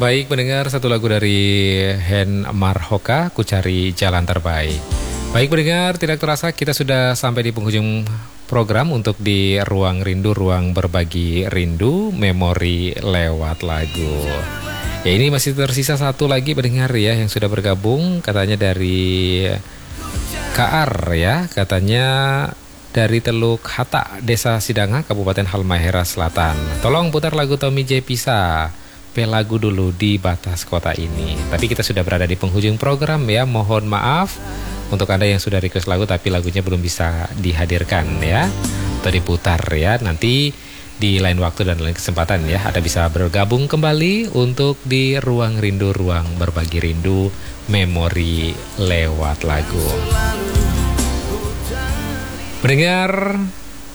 Baik, mendengar satu lagu dari Hen Marhoka, Ku Cari Jalan Terbaik. Baik, mendengar, tidak terasa kita sudah sampai di penghujung program untuk di Ruang Rindu, Ruang Berbagi Rindu, Memori Lewat Lagu. Ya, ini masih tersisa satu lagi pendengar ya yang sudah bergabung, katanya dari KR ya, katanya dari Teluk Hata, Desa Sidanga, Kabupaten Halmahera Selatan. Tolong putar lagu Tommy J. Pisa, Pelagu dulu di batas kota ini. Tadi kita sudah berada di penghujung program ya, mohon maaf untuk Anda yang sudah request lagu tapi lagunya belum bisa dihadirkan ya, atau diputar ya. Nanti di lain waktu dan lain kesempatan ya, Anda bisa bergabung kembali untuk di Ruang Rindu, Ruang Berbagi Rindu, Memori Lewat Lagu. Mendengar